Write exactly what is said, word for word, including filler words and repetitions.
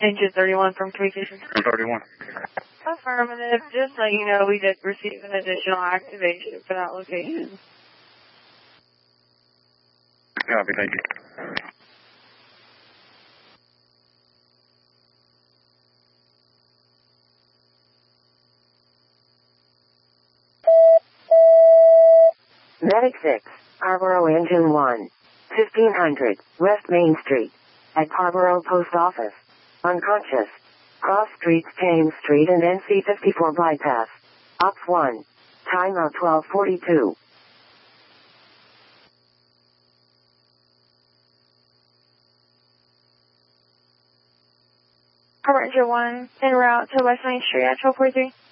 Engine thirty-one from communications. thirty-one. Affirmative. Just let you know we did receive an additional activation for that location. Copy, thank you. Medic six, Harborough Engine one, fifteen hundred, West Main Street, at Harborough Post Office. Unconscious. Cross streets James Street and N C fifty-four bypass. Ops one. Timeout twelve forty-two. Harborough Engine one, en route to West Main Street at twelve forty-three.